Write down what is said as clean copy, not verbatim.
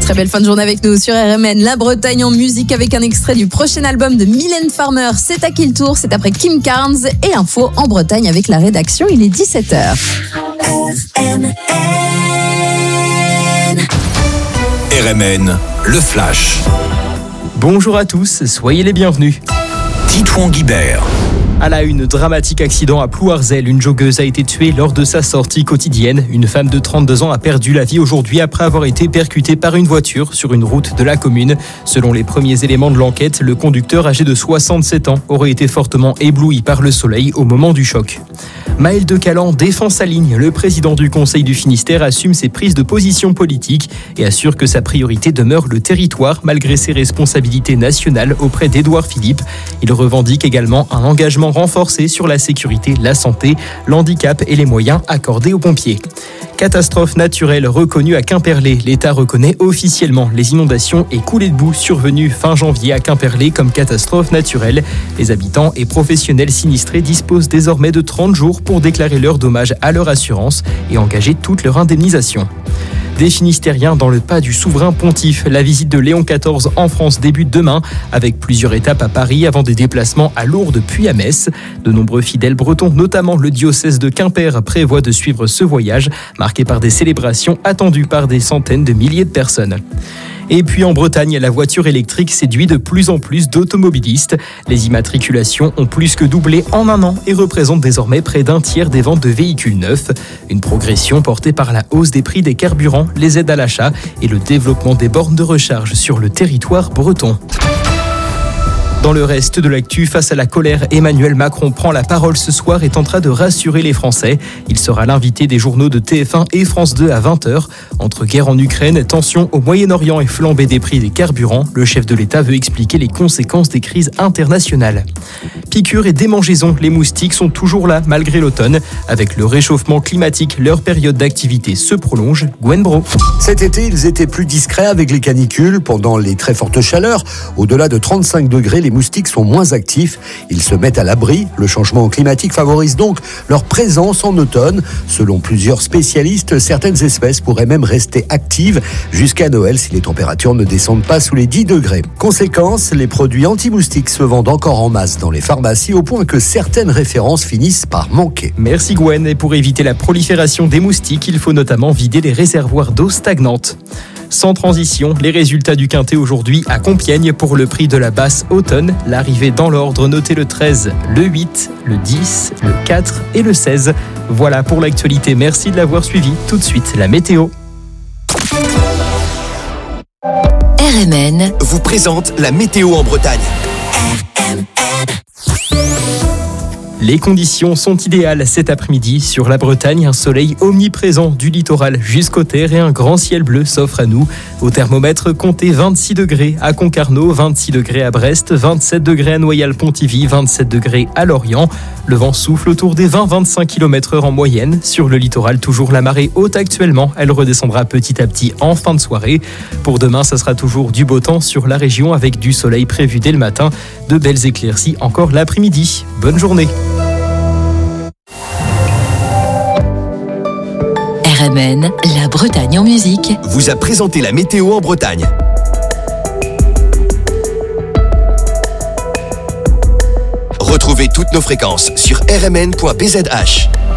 Très belle fin de journée avec nous sur RMN. La Bretagne en musique avec un extrait du prochain album de Mylène Farmer. C'est à qui le tour? C'est après Kim Carnes et info en Bretagne avec la rédaction. Il est 17h. RMN, le Flash. Bonjour à tous, soyez les bienvenus. Titouan Guibert. À la une, dramatique accident à Plouarzel. Une joggeuse a été tuée lors de sa sortie quotidienne. Une femme de 32 ans a perdu la vie aujourd'hui après avoir été percutée par une voiture sur une route de la commune. Selon les premiers éléments de l'enquête, le conducteur âgé de 67 ans aurait été fortement ébloui par le soleil au moment du choc. Maël de Calan défend sa ligne. Le président du Conseil du Finistère assume ses prises de position politiques et assure que sa priorité demeure le territoire malgré ses responsabilités nationales auprès d'Édouard Philippe. Il revendique également un engagement renforcé sur la sécurité, la santé, l'handicap et les moyens accordés aux pompiers. Catastrophe naturelle reconnue à Quimperlé. L'État reconnaît officiellement les inondations et coulées de boue survenues fin janvier à Quimperlé comme catastrophe naturelle. Les habitants et professionnels sinistrés disposent désormais de 30 jours pour déclarer leurs dommages à leur assurance et engager toute leur indemnisation. Des Finistériens dans le pas du souverain pontife. La visite de Léon XIV en France débute demain avec plusieurs étapes à Paris avant des déplacements à Lourdes puis à Metz. De nombreux fidèles bretons, notamment le diocèse de Quimper, prévoient de suivre ce voyage marqué par des célébrations attendues par des centaines de milliers de personnes. Et puis en Bretagne, la voiture électrique séduit de plus en plus d'automobilistes. Les immatriculations ont plus que doublé en un an et représentent désormais près d'un tiers des ventes de véhicules neufs. Une progression portée par la hausse des prix des carburants, les aides à l'achat et le développement des bornes de recharge sur le territoire breton. Dans le reste de l'actu, face à la colère, Emmanuel Macron prend la parole ce soir et tentera de rassurer les Français. Il sera l'invité des journaux de TF1 et France 2 à 20h. Entre guerre en Ukraine, tensions au Moyen-Orient et flambée des prix des carburants, le chef de l'État veut expliquer les conséquences des crises internationales. Piqûres et démangeaisons, les moustiques sont toujours là malgré l'automne. Avec le réchauffement climatique, leur période d'activité se prolonge. Gwen Bro. Cet été, ils étaient plus discrets avec les canicules. Pendant les très fortes chaleurs, au-delà de 35 degrés, les moustiques sont moins actifs. Ils se mettent à l'abri. Le changement climatique favorise donc leur présence en automne. Selon plusieurs spécialistes, certaines espèces pourraient même rester actives jusqu'à Noël si les températures ne descendent pas sous les 10 degrés. Conséquence, les produits anti-moustiques se vendent encore en masse dans les pharmacies au point que certaines références finissent par manquer. Merci Gwen. Et pour éviter la prolifération des moustiques, il faut notamment vider les réservoirs d'eau stagnante. Sans transition, les résultats du Quintet aujourd'hui à Compiègne pour le prix de la basse automne. L'arrivée dans l'ordre, notez le 13, le 8, le 10, le 4 et le 16. Voilà pour l'actualité, merci de l'avoir suivi. Tout de suite, la météo. RMN vous présente la météo en Bretagne. Les conditions sont idéales cet après-midi. Sur la Bretagne, un soleil omniprésent du littoral jusqu'aux terres et un grand ciel bleu s'offre à nous. Au thermomètre, comptez 26 degrés à Concarneau, 26 degrés à Brest, 27 degrés à Noyal-Pontivy, 27 degrés à Lorient. Le vent souffle autour des 20-25 km/h en moyenne. Sur le littoral, toujours la marée haute actuellement. Elle redescendra petit à petit en fin de soirée. Pour demain, ça sera toujours du beau temps sur la région avec du soleil prévu dès le matin. De belles éclaircies encore l'après-midi. Bonne journée. RMN, la Bretagne en musique, vous a présenté la météo en Bretagne. Retrouvez toutes nos fréquences sur rmn.bzh.